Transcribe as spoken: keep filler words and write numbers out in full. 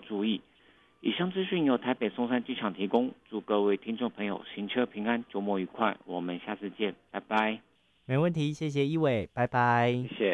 注意。以上资讯由台北松山机场提供，祝各位听众朋友行车平安，周末愉快，我们下次见，拜拜。 没问题，谢谢一伟，拜拜。 谢谢。